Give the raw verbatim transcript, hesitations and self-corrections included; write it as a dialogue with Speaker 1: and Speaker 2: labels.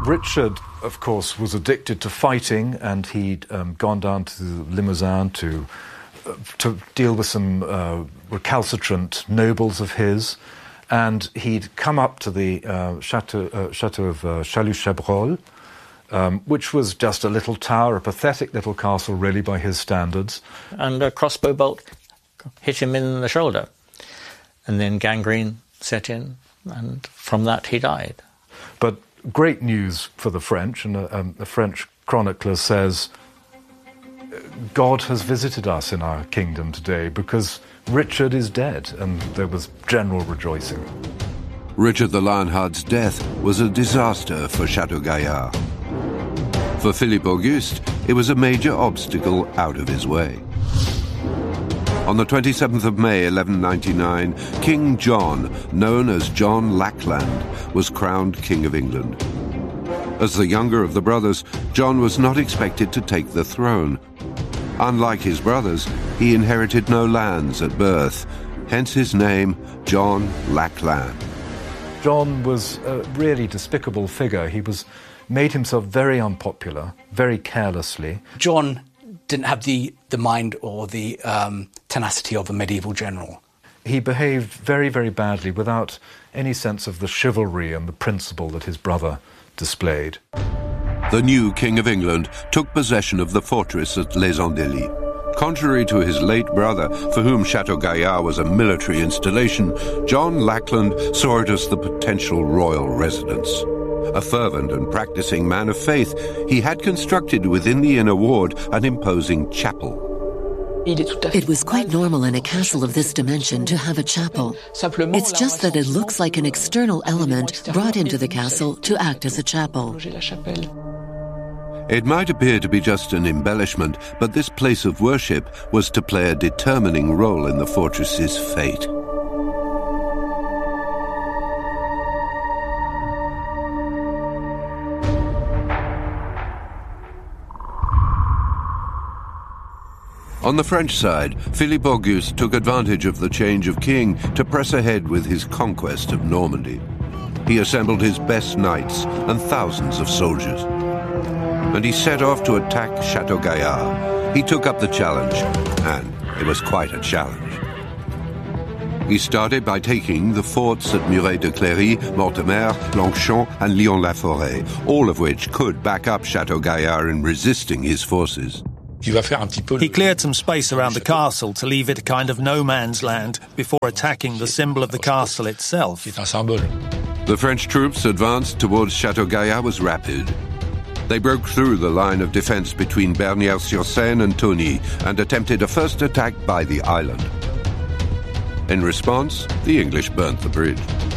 Speaker 1: Richard, of course, was addicted to fighting, and he'd um, gone down to Limousin to uh, to deal with some uh, recalcitrant nobles of his, and he'd come up to the uh, chateau, uh, chateau of uh, Chalus-Chabrol, um, which was just a little tower, a pathetic little castle, really, by his standards.
Speaker 2: And a crossbow bolt hit him in the shoulder, and then gangrene set in, and from that he died.
Speaker 1: But great news for the French, and a, um, a French chronicler says, God has visited us in our kingdom today because Richard is dead, and there was general rejoicing.
Speaker 3: Richard the Lionheart's death was a disaster for Chateau Gaillard. For Philippe Auguste, it was a major obstacle out of his way. On the twenty-seventh of May, eleven ninety-nine, King John, known as John Lackland, was crowned King of England. As the younger of the brothers, John was not expected to take the throne. Unlike his brothers, he inherited no lands at birth, hence his name, John Lackland.
Speaker 1: John was a really despicable figure. He was made himself very unpopular, very carelessly.
Speaker 4: John didn't have the, the mind or the um, tenacity of a medieval general.
Speaker 1: He behaved very, very badly without any sense of the chivalry and the principle that his brother displayed.
Speaker 3: The new King of England took possession of the fortress at Les Andelys. Contrary to his late brother, for whom Chateau Gaillard was a military installation, John Lackland saw it as the potential royal residence. A fervent and practicing man of faith, he had constructed within the inner ward an imposing chapel.
Speaker 5: It was quite normal in a castle of this dimension to have a chapel. It's just that it looks like an external element brought into the castle to act as a chapel.
Speaker 3: It might appear to be just an embellishment, but this place of worship was to play a determining role in the fortress's fate. On the French side, Philippe Auguste took advantage of the change of king to press ahead with his conquest of Normandy. He assembled his best knights and thousands of soldiers, and he set off to attack Chateau Gaillard. He took up the challenge, and it was quite a challenge. He started by taking the forts at Muret de Cléry, Mortemer, Longchamp, and Lyon-la-Forêt, all of which could back up Chateau Gaillard in resisting his forces.
Speaker 6: He cleared some space around the castle to leave it a kind of no man's land before attacking the symbol of the castle itself.
Speaker 3: The French troops' advance towards Chateau Gaillard was rapid. They broke through the line of defense between Bernières-sur-Seine and Tony and attempted a first attack by the island. In response, the English burnt the bridge.